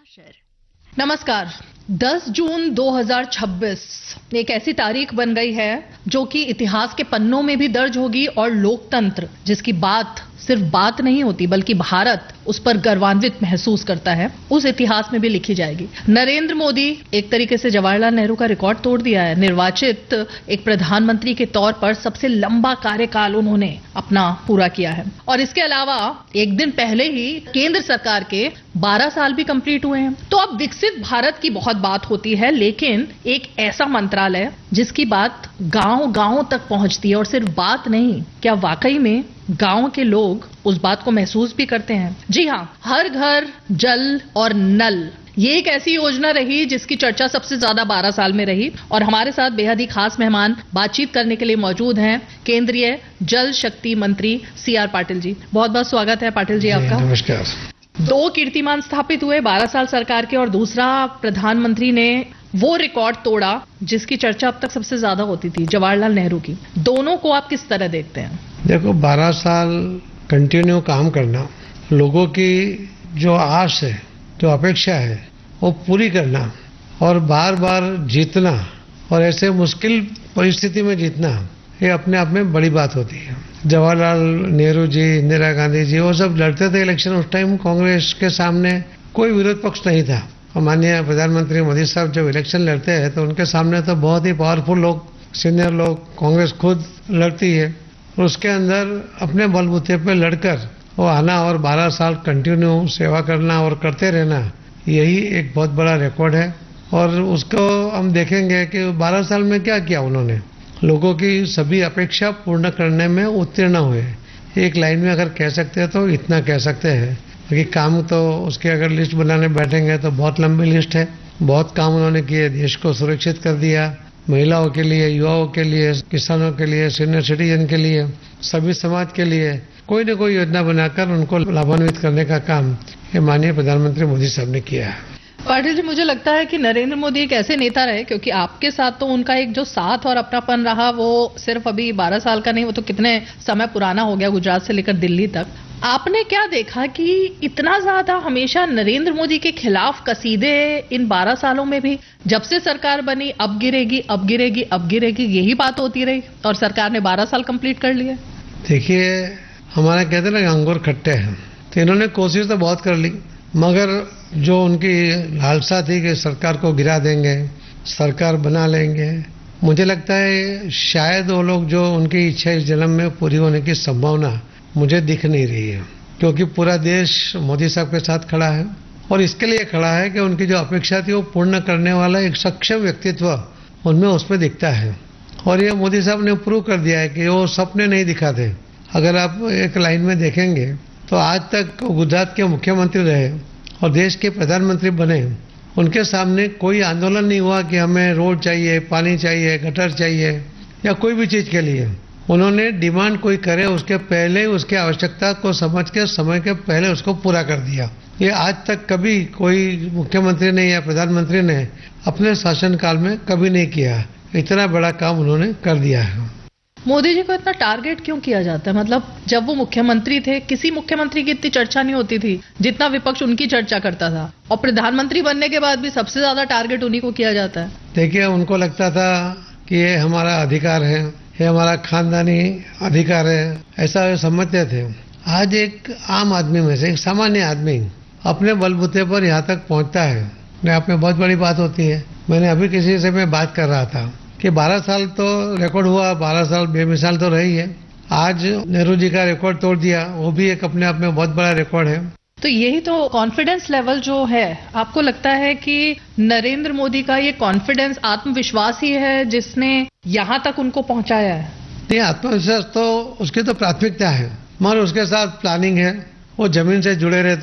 नमस्कार। 10 जून 2026 एक ऐसी तारीख बन गई है जो कि इतिहास के पन्नों में भी दर्ज होगी और लोकतंत्र जिसकी बात सिर्फ बात नहीं होती बल्कि भारत उस पर गर्वान्वित महसूस करता है, उस इतिहास में भी लिखी जाएगी। नरेंद्र मोदी एक तरीके से जवाहरलाल नेहरू का रिकॉर्ड तोड़ दिया है। निर्वाचित एक प्रधानमंत्री के तौर पर सबसे लंबा कार्यकाल उन्होंने अपना पूरा किया है और इसके अलावा एक दिन पहले ही केंद्र सरकार के 12 साल भी कंप्लीट हुए हैं। तो अब विकसित भारत की बहुत बात होती है, लेकिन एक ऐसा मंत्रालय जिसकी बात गांव-गांव तक पहुंचती है और सिर्फ बात नहीं, क्या वाकई में गांव के लोग उस बात को महसूस भी करते हैं? जी हां, हर घर जल और नल, ये एक ऐसी योजना रही जिसकी चर्चा सबसे ज्यादा 12 साल में रही और हमारे साथ बेहद ही खास मेहमान बातचीत करने के लिए मौजूद हैं केंद्रीय जल शक्ति मंत्री CR पाटिल जी। बहुत बहुत स्वागत है पाटिल जी आपका। नमस्कार। 2 कीर्तिमान स्थापित हुए 12 साल सरकार के और दूसरा प्रधानमंत्री ने वो रिकॉर्ड तोड़ा जिसकी चर्चा अब तक सबसे ज्यादा होती थी, जवाहरलाल नेहरू की। दोनों को आप किस तरह देखते हैं? देखो, 12 साल कंटिन्यू काम करना, लोगों की जो आस है, जो अपेक्षा है, वो पूरी करना और बार बार जीतना और ऐसे मुश्किल परिस्थिति में जीतना, ये अपने आप में बड़ी बात होती है। जवाहरलाल नेहरू जी, इंदिरा गांधी जी, वो सब लड़ते थे इलेक्शन। उस टाइम कांग्रेस के सामने कोई विरोध पक्ष नहीं था और माननीय प्रधानमंत्री मोदी साहब जब इलेक्शन लड़ते हैं तो उनके सामने तो बहुत ही पावरफुल लोग, सीनियर लोग, कांग्रेस खुद लड़ती है और उसके अंदर अपने बलबूते पे लड़कर वो आना और 12 साल कंटिन्यू सेवा करना और करते रहना, यही एक बहुत बड़ा रिकॉर्ड है। और उसको हम देखेंगे कि 12 साल में क्या किया उन्होंने। लोगों की सभी अपेक्षा पूर्ण करने में उत्तीर्ण हुए। एक लाइन में अगर कह सकते हैं तो इतना कह सकते हैं कि काम तो उसके अगर लिस्ट बनाने बैठेंगे तो बहुत लंबी लिस्ट है। बहुत काम उन्होंने किए, देश को सुरक्षित कर दिया, महिलाओं के लिए, युवाओं के लिए, किसानों के लिए, सीनियर सिटीजन के लिए, सभी समाज के लिए कोई न कोई योजना बनाकर उनको लाभान्वित करने का काम ये माननीय प्रधानमंत्री मोदी साहब ने किया है। पाटिल जी, मुझे लगता है कि नरेंद्र मोदी एक ऐसे नेता रहे, क्योंकि आपके साथ तो उनका एक जो साथ और अपनापन रहा वो सिर्फ अभी 12 साल का नहीं, वो तो कितने समय पुराना हो गया, गुजरात से लेकर दिल्ली तक। आपने क्या देखा कि इतना ज्यादा हमेशा नरेंद्र मोदी के खिलाफ कसीदे इन 12 सालों में भी, जब से सरकार बनी अब गिरेगी, अब गिरेगी, अब गिरेगी, यही बात होती रही और सरकार ने 12 साल कंप्लीट कर लिए? देखिए, हमारा कहते हैं ना अंगूर खट्टे हैं, तो इन्होंने कोशिश तो बहुत कर ली, मगर जो उनकी लालसा थी कि सरकार को गिरा देंगे, सरकार बना लेंगे, मुझे लगता है शायद वो लोग जो उनकी इच्छा इस जन्म में पूरी होने की संभावना मुझे दिख नहीं रही है, क्योंकि पूरा देश मोदी साहब के साथ खड़ा है और इसके लिए खड़ा है कि उनकी जो अपेक्षा थी वो पूर्ण करने वाला एक सक्षम व्यक्तित्व उनमें उसमें दिखता है। और ये मोदी साहब ने प्रूव कर दिया है कि वो सपने नहीं दिखाते। अगर आप एक लाइन में देखेंगे तो आज तक गुजरात के मुख्यमंत्री रहे और देश के प्रधानमंत्री बने, उनके सामने कोई आंदोलन नहीं हुआ कि हमें रोड चाहिए, पानी चाहिए, गटर चाहिए या कोई भी चीज के लिए। उन्होंने डिमांड कोई करे उसके पहले उसकी आवश्यकता को समझ के समय के पहले उसको पूरा कर दिया। ये आज तक कभी कोई मुख्यमंत्री ने या प्रधानमंत्री ने अपने शासनकाल में कभी नहीं किया। इतना बड़ा काम उन्होंने कर दिया है। मोदी जी को इतना टारगेट क्यों किया जाता है? मतलब जब वो मुख्यमंत्री थे, किसी मुख्यमंत्री की इतनी चर्चा नहीं होती थी जितना विपक्ष उनकी चर्चा करता था, और प्रधानमंत्री बनने के बाद भी सबसे ज्यादा टारगेट उन्हीं को किया जाता है। देखिए, उनको लगता था कि ये हमारा अधिकार है, ये हमारा खानदानी अधिकार है, ऐसा समझते थे। आज एक आम आदमी में से एक सामान्य आदमी अपने बलबूते पर यहाँ तक पहुँचता है, अपने आप में बहुत बड़ी बात होती है। मैंने अभी किसी से मैं बात कर रहा था कि 12 साल तो रिकॉर्ड हुआ, 12 साल बेमिसाल तो रही है। आज नेहरू जी का रिकॉर्ड तोड़ दिया, वो भी एक अपने आप में बहुत बड़ा रिकॉर्ड है। तो यही तो कॉन्फिडेंस लेवल जो है, आपको लगता है कि नरेंद्र मोदी का ये कॉन्फिडेंस, आत्मविश्वास ही है जिसने यहाँ तक उनको पहुंचाया है? नहीं, आत्मविश्वास तो उसकी तो प्राथमिकता है, मगर उसके साथ प्लानिंग है, वो जमीन से जुड़े रहते